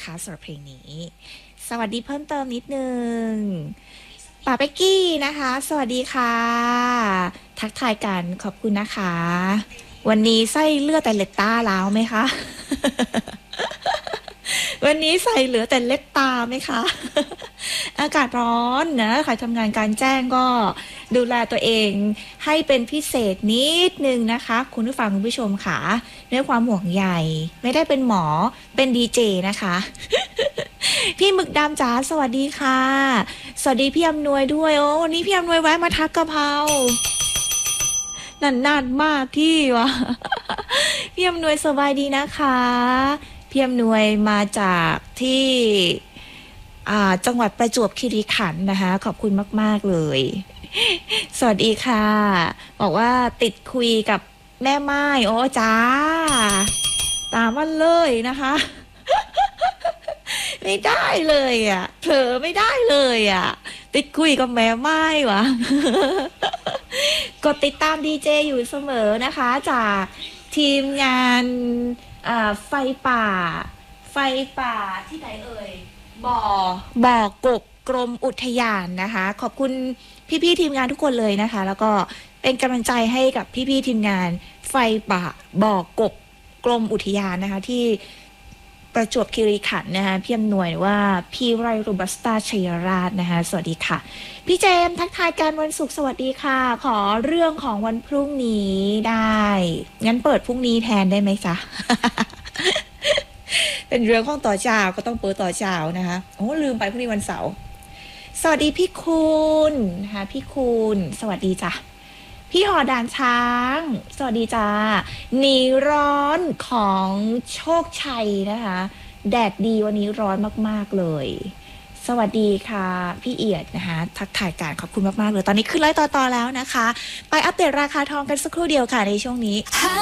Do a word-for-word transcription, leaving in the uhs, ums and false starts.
นะคะสำหรับเพลงนี้สวัสดีเพิ่มเติมนิดนึงป้าเป๊กกี้นะคะ สวัสดีค่ะทักทายกันขอบคุณนะคะวันนี้ไส้เลือดแต่เล็ดตาแล้วไหมคะ วันนี้ใส่เหลือแต่เล็ดตาไหมคะ อากาศร้อนนะใครทำงานการแจ้งก็ดูแลตัวเองให้เป็นพิเศษนิดนึงนะคะคุณผู้ฟังคุณผู้ชมค่ะด้วยความห่วงใยไม่ได้เป็นหมอเป็นดีเจนะคะ พี่หมึกดำจ๋าสวัสดีค่ะสวัสดีพี่อำนวยด้วยโอ้วันนี้พี่อำนวยแวะมาทักกะเพรานานๆมากที่วะ พี่อำนวยสบายดีนะคะพี่อำนวยมาจากที่จังหวัดประจวบคีรีขันธ์นะคะขอบคุณมากๆเลยสวัสดีค่ะบอกว่าติดคุยกับแม่ไม้โอ้จ้าตามมาเลยนะคะ ไม่ได้เลยอ่ะเผลอไม่ได้เลยอ่ะติดคุยกับแม่ไม้วะ กดติดตามดีเจอยู่เสมอนะคะจากทีมงานไฟป่าไฟป่าที่ไหนเอ่ยบ่อบ่อกบกรมอุทยานนะคะขอบคุณพี่ๆทีมงานทุกคนเลยนะคะแล้วก็เป็นกำลังใจให้กับพี่ๆทีมงานไฟป่าบ่อกบกรมอุทยานนะคะที่ประจวบคีรีขันธ์นะคะพี่อำนวยว่าพี่ไรรูบัสตาชัยราชนะคะสวัสดีค่ะพี่เจมทักทายการวันศุกร์สวัสดีค่ะขอเรื่องของวันพรุ่งนี้ได้งั้นเปิดพรุ่งนี้แทนได้ไหมจ๊ะ เป็นเรื่องของต่อเจ้าก็ต้องเปิดต่อเจ้านะคะโอ้ลืมไปพรุ่งนี้วันเสาร์สวัสดีพี่คุณนะคะพี่คุณสวัสดีจ้ะพี่หอด่านช้างสวัสดีจ้าหนีร้อนของโชคชัยนะคะแดดดีวันนี้ร้อนมากๆเลยสวัสดีค่ะพี่เอียดนะคะทักทายการขอบคุณมากๆเลยตอนนี้ขึ้นไลฟ์ต่อๆแล้วนะคะไปอัปเดตราคาทองกันสักครู่เดียวค่ะในช่วงนี้